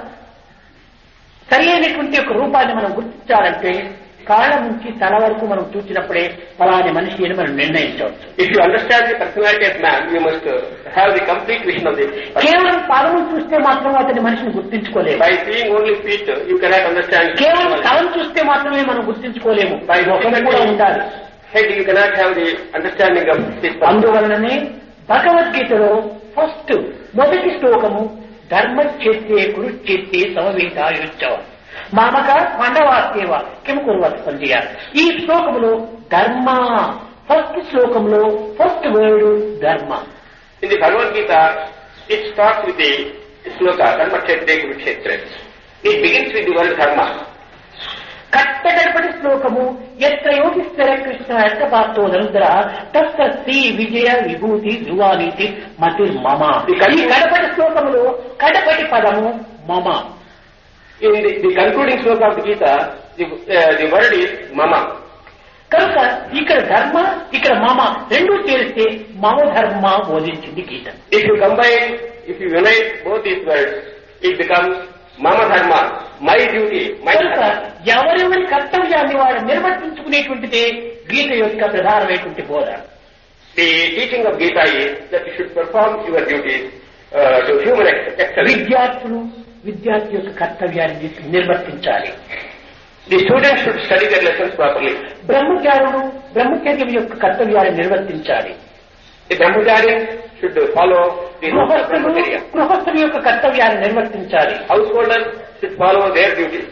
[SPEAKER 1] సరి అయినటువంటి ఒక రూపాన్ని మనం గుర్తించాలంటే కాళ్ళ నుంచి తల వరకు మనం చూసినప్పుడే ఫలాని మనిషి అని మనం నిర్ణయించవచ్చు.
[SPEAKER 2] If you understand the personality of man, you must have the complete vision of the person.
[SPEAKER 1] కేవలం పాదము చూస్తే మాత్రం అతని మనిషిని గుర్తించుకోలేము.
[SPEAKER 2] By seeing only feet, you cannot understand.
[SPEAKER 1] కేవలం తలను చూస్తే మాత్రమే మనం గుర్తించుకోలేము. ముఖం కూడా ఉండాలి.
[SPEAKER 2] Head, you cannot have the understanding of this person.
[SPEAKER 1] అందువలననే భగవద్గీతలో మొదటి శ్లోకము ధర్మచేత్తే కురుచేత్తే సమవేతాయుచ్చవ మామక పాండవాసేవ కిం కుర్వత్ సంధ్య. ఈ శ్లోకములో ధర్మ, ఫస్ట్ శ్లోకంలో ఫస్ట్ వర్డ్ ధర్మ.
[SPEAKER 2] In the Bhagavad Gita, it starts with the sloka dharma kshetre kurukshetre. It begins with the word dharma.
[SPEAKER 1] కట్టగడపటి శ్లోకము ఎత్ర యోగిస్తర కృష్ణ ఎత్తపాత్తో ధనుద్ర తస్త శ్రీ విజయ విభూతి ధ్రువానీతి మతి మమ. ఈ కడపటి శ్లోకములో కడపటి పదము మమ.
[SPEAKER 2] In the concluding sloka of the Gita, the word is mama.
[SPEAKER 1] కనుక ఇక్కడ ధర్మ, ఇక్కడ మమ రెండూ చేరిస్తే మమ ధర్మ బోధించింది గీత.
[SPEAKER 2] If you unite both these words, it becomes mama dharma, my duty, my
[SPEAKER 1] కనుక ఎవరెవరి కర్తవ్యాన్ని వాడు నిర్వర్తించుకునేటువంటిదే గీత యొక్క ప్రధానమైనటువంటి బోధ.
[SPEAKER 2] The teaching of Gita is that you should perform your duties to human excellence. విద్యార్థి యొక్క కర్తవ్యాన్ని నిర్వర్తించాలి. The students should study their lessons properly.
[SPEAKER 1] బ్రహ్మచర్యం యొక్క కర్తవ్యాన్ని నిర్వర్తించాలి.
[SPEAKER 2] The brahmacharian should follow the rules of brahmacharya.
[SPEAKER 1] గృహస్థుల యొక్క కర్తవ్యాన్ని నిర్వర్తించాలి.
[SPEAKER 2] Householders should follow their duties.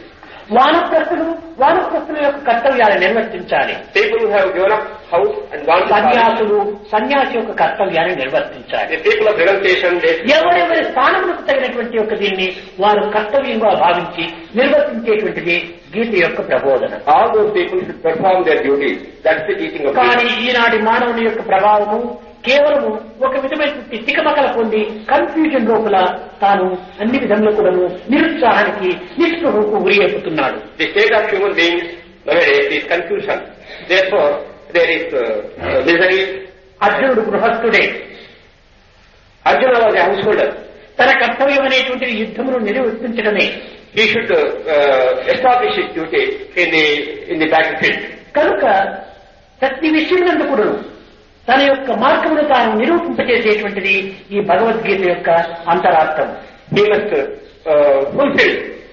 [SPEAKER 2] వానప్రస్థుల యొక్క కర్తవ్యాన్ని నిర్వర్తించాలి. People who have given up house and gone to
[SPEAKER 1] సన్యాసి యొక్క కర్తవ్యాన్ని నిర్వర్తించాలి.
[SPEAKER 2] The people of renunciation,
[SPEAKER 1] ఎవరెవరి స్థానములకు తగినటువంటి యొక్క దీన్ని వారు కర్తవ్యంగా భావించి నిర్వర్తించేటువంటిది గీత యొక్క ప్రబోధన.
[SPEAKER 2] All those people should perform their duties. That's the teaching of Gita.
[SPEAKER 1] కానీ ఈనాటి మానవుని యొక్క ప్రభావము కేవలము ఒక విధమైనటువంటి తికమకల పొంది కన్ఫ్యూజన్ లోపల తాను అన్ని విధంలో కూడా నిరుత్సాహానికి నిస్పృహకు గురి అయిపోతున్నాడు.
[SPEAKER 2] The state of human beings nowadays is confusion. Therefore, there is misery.
[SPEAKER 1] అర్జునుడు గృహస్థుడే.
[SPEAKER 2] Arjuna was a householder.
[SPEAKER 1] తన కర్తవ్యం అనేటువంటి యుద్ధమును నిర్వర్తించడమే.
[SPEAKER 2] He should establish his duty in the battlefield.
[SPEAKER 1] కనుక ప్రతి విషయం కూడా తన యొక్క మార్గమును తాను నిరూపింపచేసేటువంటిది ఈ భగవద్గీత యొక్క అంతరార్థం.
[SPEAKER 2] He must fulfill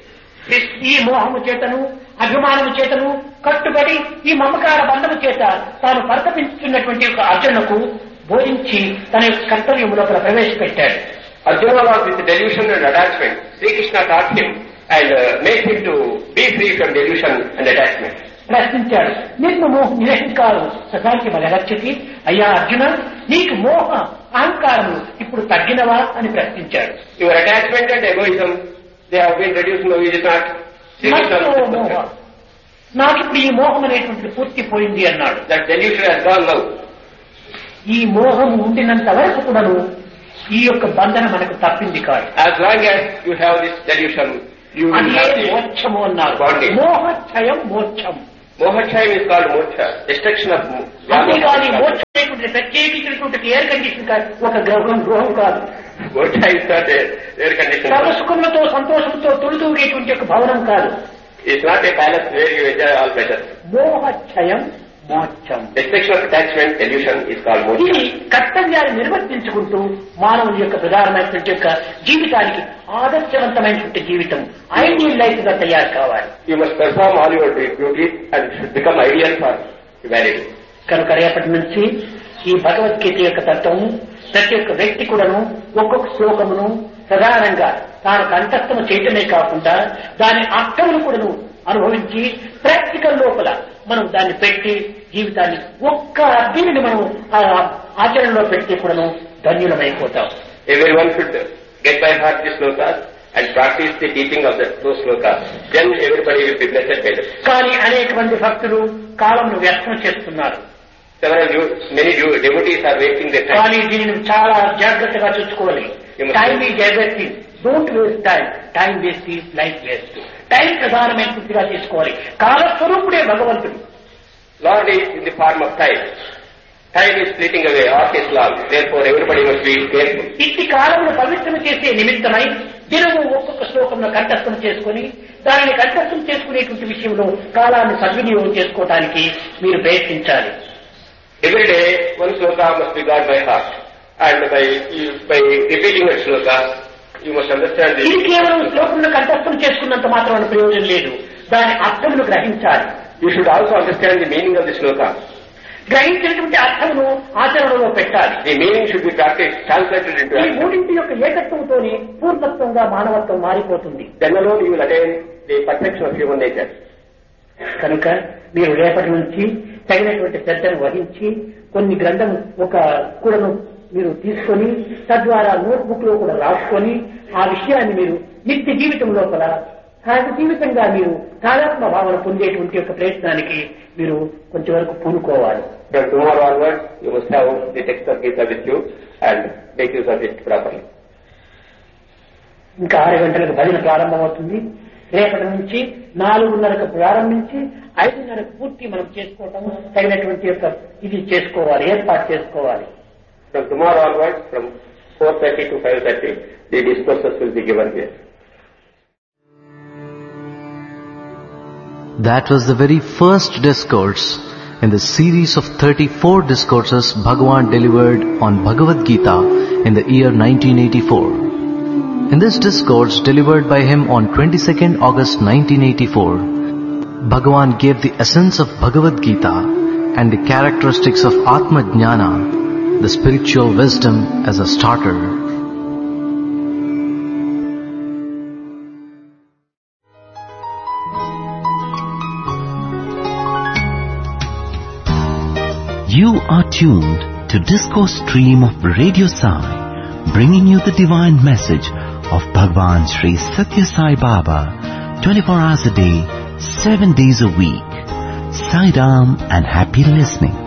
[SPEAKER 1] ఈ మోహము చేతను అభిమానము చేతను కట్టుబడి ఈ మమకార బంధము చేత తాను పరితపించుతున్నటువంటి యొక్క అర్జునకు బోధించి తన యొక్క కర్తవ్యము లోపల ప్రవేశపెట్టాడు.
[SPEAKER 2] Arjuna was with delusion and attachment. Sri Krishna taught him and made him to be free from delusion and attachment.
[SPEAKER 1] ప్రశ్నించాడు. నిరహంకారం సదాకి మగరక్షతి. అయ్యా అర్జున, నీకు మోహ అహంకారము ఇప్పుడు తగ్గినవా అని ప్రశ్నించాడు.
[SPEAKER 2] Your attachment and egoism, they have been reduced, no, is it not?
[SPEAKER 1] నాకు ఇప్పుడు ఈ మోహం అనేటువంటిది పూర్తి పోయింది అన్నాడు.
[SPEAKER 2] That delusion has gone now.
[SPEAKER 1] ఈ మోహం ఉండినంత వరకు కూడాను ఈ యొక్క బంధన మనకు తప్పింది కాదు.
[SPEAKER 2] As long as you have this delusion, you will
[SPEAKER 1] అదే
[SPEAKER 2] have the
[SPEAKER 1] మోక్షము అన్నారు.
[SPEAKER 2] bondage.
[SPEAKER 1] మోహక్షయం మోక్షం.
[SPEAKER 2] Mohakshaయం is called moksha, destruction of
[SPEAKER 1] అంతేగాని మోక్షం అనేటువంటి ప్రత్యేకించినటువంటి ఎయిర్ కండిషన్ కాదు, ఒక గృహం కాదు.
[SPEAKER 2] moksha is not air condition.
[SPEAKER 1] సర్వసుఖములతో సంతోషంతో తొలుతూగేటువంటి ఒక భవనం కాదు.
[SPEAKER 2] It's not a palace where you enjoy all pleasure.
[SPEAKER 1] మోహక్షయం మోక్షం.
[SPEAKER 2] Destruction of attachment, delusion is called
[SPEAKER 1] ఇది
[SPEAKER 2] moksha.
[SPEAKER 1] కర్తవ్యాన్ని నిర్వర్తించుకుంటూ మానవుని యొక్క ప్రధానమైనటువంటి యొక్క జీవితానికి ఆదర్శవంతమైనటువంటి జీవితం ఐడియల్ లైఫ్ గా తయారు కావాలి.
[SPEAKER 2] You must perform all your duties and should become ideal for humanity.
[SPEAKER 1] కనుక రేపటి నుంచి ఈ భగవద్గీత యొక్క తత్వము ప్రతి ఒక్క వ్యక్తి కూడాను ఒక్కొక్క శ్లోకమును ప్రధానంగా తాను కంఠస్థము చేయటమే కాకుండా దాని అర్థమును కూడాను అనుభవించి ప్రాక్టికల్ లోపల మనం దాన్ని పెట్టి జీవితాన్ని ఒక్క దీనిని మనం ఆచరణలో పెడితే కూడాను ధన్యులమైపోతాం.
[SPEAKER 2] Everyone should get by heart the slokas and practice the teaching of those slokas. Then everybody will be blessed by them.
[SPEAKER 1] కానీ అనేక మంది భక్తులు కాలంను వ్యర్థం చేస్తున్నారు.
[SPEAKER 2] Many devotees are wasting their time.
[SPEAKER 1] కానీ దీనిని చాలా జాగ్రత్తగా చూసుకోవాలి. Time is everything. Don't waste time. Time waste is life waste. Time ప్రధానమైన పూర్తిగా తీసుకోవాలి. కాలస్వరూపుడే భగవంతుడు.
[SPEAKER 2] Lord is in the form of time. Time is fleeting away. Earth is long. Therefore, everybody must be careful.
[SPEAKER 1] ఇట్టి కాలంలో పవిత్రం చేసే నిమిత్తమై దినము ఒక్కొక్క శ్లోకంలో కంఠస్థం చేసుకుని దానిని కంఠస్థం చేసుకునేటువంటి విషయంలో కాలాన్ని సద్వినియోగం చేసుకోవడానికి మీరు ప్రయత్నించాలి.
[SPEAKER 2] Every day, one sloka must be got by heart. And by repeating that sloka, you must understand this.
[SPEAKER 1] ఇది కేవలం శ్లోకంలో కంఠస్థం చేసుకున్నంత మాత్రమే ప్రయోజనం లేదు. దాని అర్థమును గ్రహించాలి.
[SPEAKER 2] You should also understand the meaning of the sloka.
[SPEAKER 1] గ్రహించినటువంటి అర్థమును ఆచరణలో పెట్టాలి.
[SPEAKER 2] The meaning should be practiced, translated into
[SPEAKER 1] ఈ
[SPEAKER 2] action.
[SPEAKER 1] మూడింటి యొక్క ఏకత్వంతోనే పూర్ణత్వంగా మానవత్వం మారిపోతుంది.
[SPEAKER 2] Then alone you will attain the perfection of human nature.
[SPEAKER 1] కనుక మీరు రేపటి నుంచి తగినటువంటి శ్రద్ధను వహించి కొన్ని గ్రంథం ఒక కూడను మీరు తీసుకొని తద్వారా నోట్బుక్ లో కూడా రాసుకొని ఆ విషయాన్ని మీరు నిత్య జీవితం లోపల సహజ జీవితంగా మీరు తాదాత్మ భావన పొందేటువంటి యొక్క ప్రయత్నానికి మీరు కొంచెం వరకు పూనుకోవాలి.
[SPEAKER 2] From tomorrow onwards, you must have the text of Gita with you and make use of it properly.
[SPEAKER 1] ఇంకా 6 గంటలకు భజన ప్రారంభమవుతుంది. రేపటి నుంచి 4:30కు ప్రారంభించి 5:30కు పూర్తి మనం చేసుకోవటం తగినటువంటి యొక్క ఇది చేసుకోవాలి, ఏర్పాటు చేసుకోవాలి.
[SPEAKER 2] From tomorrow onwards, from 4:30 to 5:30, the discourses will be given here.
[SPEAKER 3] That was the very first discourse in the series of 34 discourses Bhagavan delivered on Bhagavad Gita in the year 1984. In this discourse delivered by him on 22nd August 1984, Bhagavan gave the essence of Bhagavad Gita and the characteristics of Atma Jnana, the spiritual wisdom, as a starter.
[SPEAKER 4] You are tuned to Discourse Stream of Radio Sai, bringing you the divine message of Bhagwan Sri Satya Sai Baba, 24 hours a day, 7 days a week. Sai Ram and happy listening.